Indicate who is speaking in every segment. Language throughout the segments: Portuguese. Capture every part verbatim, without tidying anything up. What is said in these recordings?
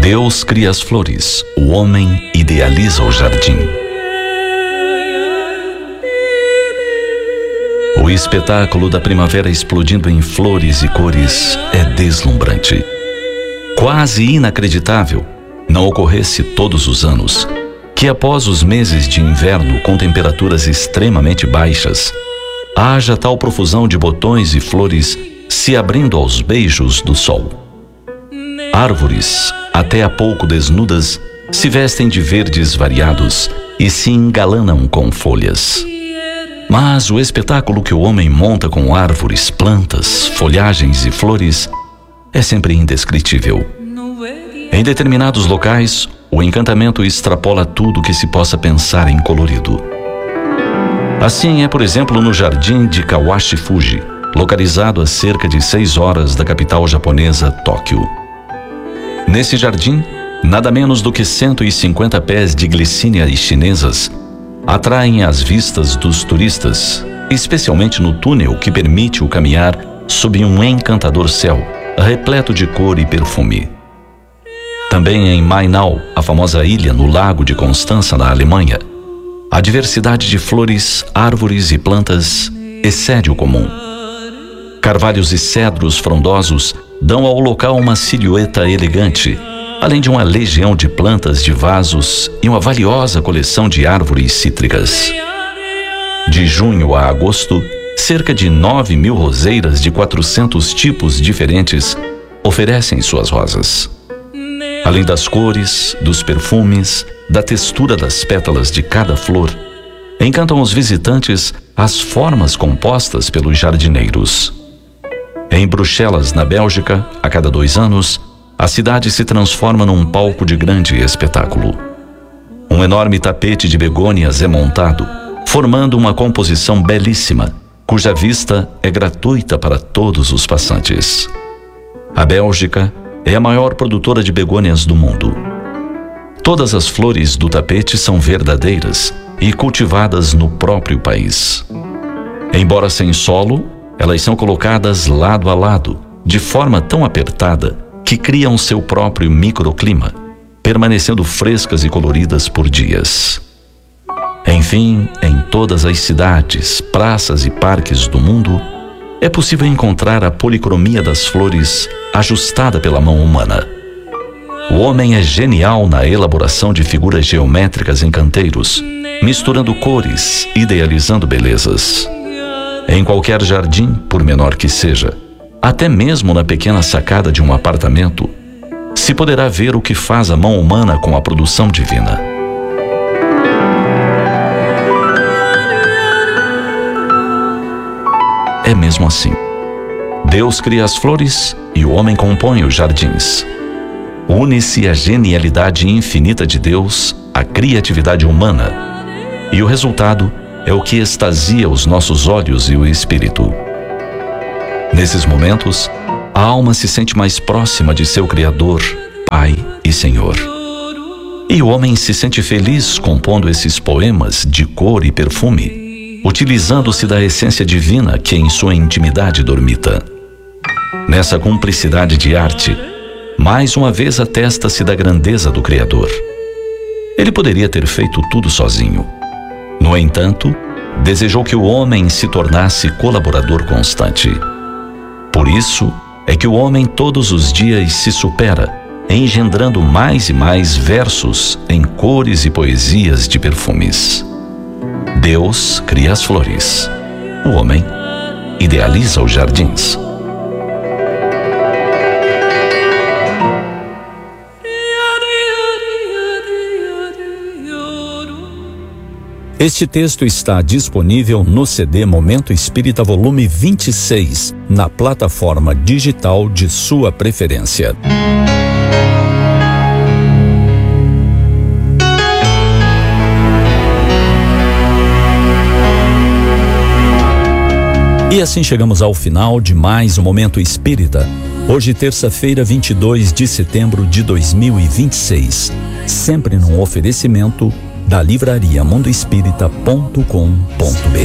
Speaker 1: Deus cria as flores, o homem idealiza o jardim. O espetáculo da primavera explodindo em flores e cores é deslumbrante. Quase inacreditável não ocorresse todos os anos que, após os meses de inverno com temperaturas extremamente baixas, haja tal profusão de botões e flores se abrindo aos beijos do sol. Árvores, até há pouco desnudas, se vestem de verdes variados e se engalanam com folhas. Mas o espetáculo que o homem monta com árvores, plantas, folhagens e flores é sempre indescritível. Em determinados locais, o encantamento extrapola tudo que se possa pensar em colorido. Assim é, por exemplo, no jardim de Kawashi Fuji, localizado a cerca de seis horas da capital japonesa, Tóquio. Nesse jardim, nada menos do que cento e cinquenta pés de glicínias chinesas atraem as vistas dos turistas, especialmente no túnel que permite o caminhar sob um encantador céu, repleto de cor e perfume. Também em Mainau, a famosa ilha no Lago de Constança, na Alemanha, a diversidade de flores, árvores e plantas excede o comum. Carvalhos e cedros frondosos dão ao local uma silhueta elegante, além de uma legião de plantas de vasos e uma valiosa coleção de árvores cítricas. De junho a agosto, cerca de nove mil roseiras de quatrocentos tipos diferentes oferecem suas rosas. Além das cores, dos perfumes, da textura das pétalas de cada flor, encantam os visitantes as formas compostas pelos jardineiros. Em Bruxelas, na Bélgica, a cada dois anos, a cidade se transforma num palco de grande espetáculo. Um enorme tapete de begônias é montado, formando uma composição belíssima, cuja vista é gratuita para todos os passantes. A Bélgica é a maior produtora de begônias do mundo. Todas as flores do tapete são verdadeiras e cultivadas no próprio país. Embora sem solo, elas são colocadas lado a lado, de forma tão apertada que criam seu próprio microclima, permanecendo frescas e coloridas por dias. Enfim, em todas as cidades, praças e parques do mundo, é possível encontrar a policromia das flores ajustada pela mão humana. O homem é genial na elaboração de figuras geométricas em canteiros, misturando cores, idealizando belezas. Em qualquer jardim, por menor que seja, até mesmo na pequena sacada de um apartamento, se poderá ver o que faz a mão humana com a produção divina. É mesmo assim. Deus cria as flores e o homem compõe os jardins. Une-se a genialidade infinita de Deus à criatividade humana, e o resultado é o que extasia os nossos olhos e o espírito. Nesses momentos, a alma se sente mais próxima de seu Criador, Pai e Senhor. E o homem se sente feliz compondo esses poemas de cor e perfume, utilizando-se da essência divina que em sua intimidade dormita. Nessa cumplicidade de arte, mais uma vez atesta-se da grandeza do Criador. Ele poderia ter feito tudo sozinho. No entanto, desejou que o homem se tornasse colaborador constante. Por isso é que o homem todos os dias se supera, engendrando mais e mais versos em cores e poesias de perfumes. Deus cria as flores. O homem idealiza os jardins.
Speaker 2: Este texto está disponível no C D Momento Espírita volume vinte e seis, na plataforma digital de sua preferência. E assim chegamos ao final de mais um Momento Espírita. Hoje, terça-feira, vinte e dois de setembro de dois mil e vinte e seis. Sempre num oferecimento da livraria mundo espírita ponto com ponto br.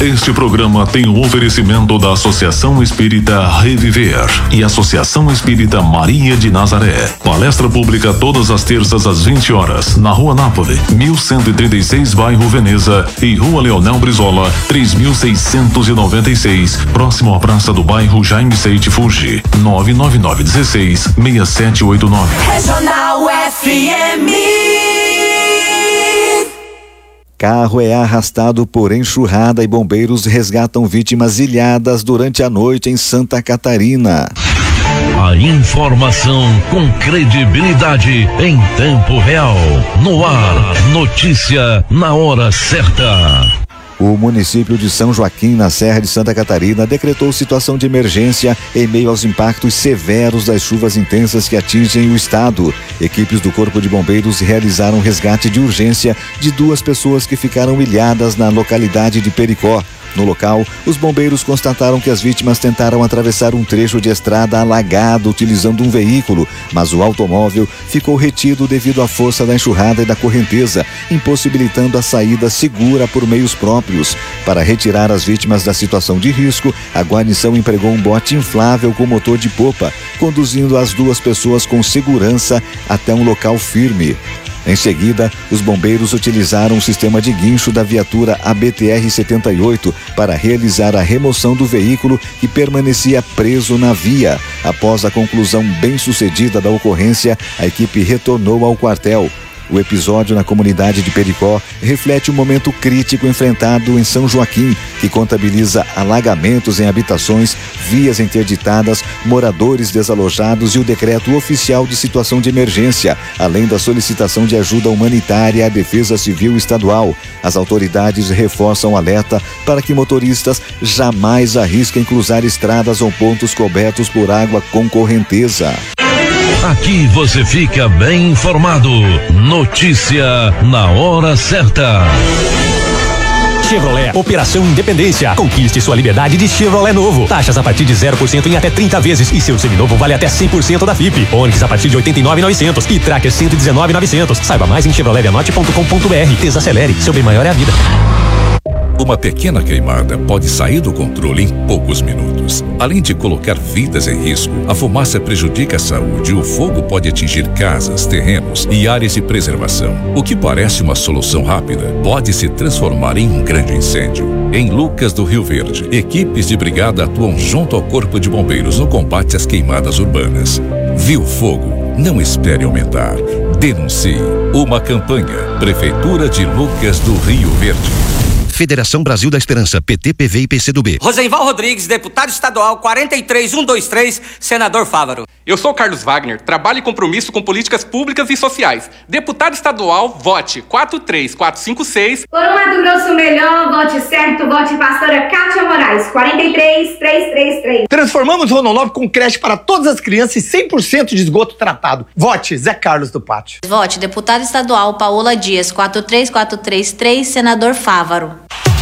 Speaker 3: Este programa tem o oferecimento da Associação Espírita Reviver e Associação Espírita Maria de Nazaré. Palestra pública todas as terças às vinte horas, na Rua Nápoles, mil cento e trinta e seis, bairro Veneza, e Rua Leonel Brizola, três mil seiscentos e noventa e seis, próximo à praça do bairro Jaime Seite Fuji. nove nove nove um seis, seis sete oito nove.
Speaker 4: Regional F M.
Speaker 5: Carro é arrastado por enxurrada e bombeiros resgatam vítimas ilhadas durante a noite em Santa Catarina.
Speaker 6: A informação com credibilidade em tempo real. No ar, notícia na hora certa.
Speaker 5: O município de São Joaquim, na Serra de Santa Catarina, decretou situação de emergência em meio aos impactos severos das chuvas intensas que atingem o estado. Equipes do Corpo de Bombeiros realizaram resgate de urgência de duas pessoas que ficaram ilhadas na localidade de Pericó. No local, os bombeiros constataram que as vítimas tentaram atravessar um trecho de estrada alagado utilizando um veículo, mas o automóvel ficou retido devido à força da enxurrada e da correnteza, impossibilitando a saída segura por meios próprios. Para retirar as vítimas da situação de risco, a guarnição empregou um bote inflável com motor de popa, conduzindo as duas pessoas com segurança até um local firme. Em seguida, os bombeiros utilizaram o sistema de guincho da viatura A B T R setenta e oito para realizar a remoção do veículo que permanecia preso na via. Após a conclusão bem-sucedida da ocorrência, a equipe retornou ao quartel. O episódio na comunidade de Pericó reflete o momento crítico enfrentado em São Joaquim, que contabiliza alagamentos em habitações, vias interditadas, moradores desalojados e o decreto oficial de situação de emergência, além da solicitação de ajuda humanitária à Defesa Civil Estadual. As autoridades reforçam o alerta para que motoristas jamais arrisquem cruzar estradas ou pontos cobertos por água com correnteza.
Speaker 6: Aqui você fica bem informado. Notícia na hora certa.
Speaker 7: Chevrolet, Operação Independência. Conquiste sua liberdade de Chevrolet novo. Taxas a partir de zero por cento em até trinta vezes e seu seminovo vale até cem por cento da F I P. Onix a partir de oitenta e nove mil e novecentos e Tracker cento e dezenove mil e novecentos. Saiba mais em chevrolet vianote ponto com ponto b r. Desacelere, seu bem maior é a vida.
Speaker 8: Uma pequena queimada pode sair do controle em poucos minutos. Além de colocar vidas em risco, a fumaça prejudica a saúde e o fogo pode atingir casas, terrenos e áreas de preservação. O que parece uma solução rápida pode se transformar em um grande incêndio. Em Lucas do Rio Verde, equipes de brigada atuam junto ao Corpo de Bombeiros no combate às queimadas urbanas. Viu fogo? Não espere aumentar. Denuncie. Uma campanha. Prefeitura de Lucas do Rio Verde.
Speaker 9: Federação Brasil da Esperança, P T, P V e P C do B.
Speaker 10: Rosenval Rodrigues, deputado estadual quarenta e três mil cento e vinte e três, senador Fávaro.
Speaker 11: Eu sou Carlos Wagner, trabalho e compromisso com políticas públicas e sociais. Deputado estadual, vote quatro três quatro cinco seis.
Speaker 12: Por um Mato Grosso melhor, vote certo, vote pastora Kátia Moraes, quarenta e três, trezentos e trinta e três.
Speaker 13: Transformamos Rondonópolis com creche para todas as crianças e cem por cento de esgoto tratado. Vote Zé Carlos do Pátio.
Speaker 14: Vote deputado estadual Paola Dias, quatro três quatro três três, senador Fávaro.